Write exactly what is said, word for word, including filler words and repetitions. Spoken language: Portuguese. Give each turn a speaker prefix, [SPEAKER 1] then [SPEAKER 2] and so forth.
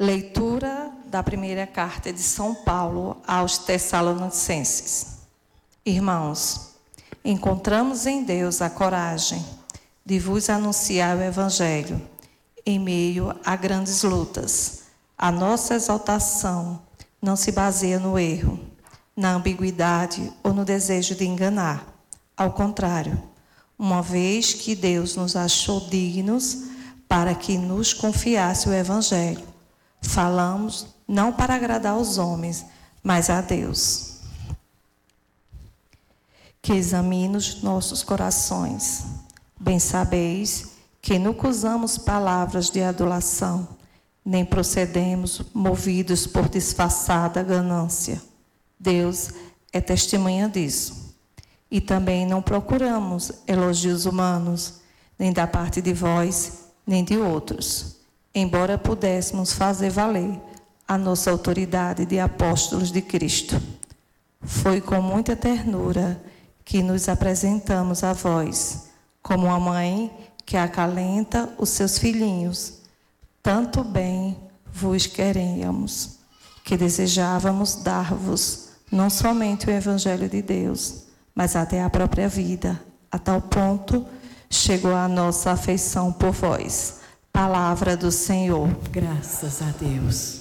[SPEAKER 1] Leitura da primeira carta de São Paulo aos Tessalonicenses. Irmãos, encontramos em Deus a coragem de vos anunciar o Evangelho em meio a grandes lutas. A nossa exaltação não se baseia no erro, na ambiguidade ou no desejo de enganar. Ao contrário, uma vez que Deus nos achou dignos para que nos confiasse o Evangelho, falamos não para agradar aos homens, mas a Deus, que examina os nossos corações. Bem sabeis que nunca usamos palavras de adulação, nem procedemos movidos por disfarçada ganância. Deus é testemunha disso. E também não procuramos elogios humanos, nem da parte de vós, nem de outros, embora pudéssemos fazer valer a nossa autoridade de apóstolos de Cristo. Foi com muita ternura que nos apresentamos a vós, como uma mãe que acalenta os seus filhinhos. Tanto bem vos queríamos, que desejávamos dar-vos não somente o Evangelho de Deus, mas até a própria vida. A tal ponto chegou a nossa afeição por vós. Palavra do Senhor.
[SPEAKER 2] Graças a Deus.